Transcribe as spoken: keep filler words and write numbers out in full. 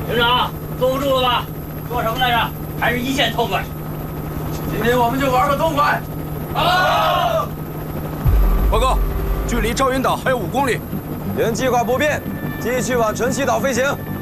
营长，坐不住了吧？说什么来着？还是一线痛快。 今天我们就玩个痛快。好。 报告，距离赵云岛还有五公里。 原计划不变，继续往晨曦岛飞行。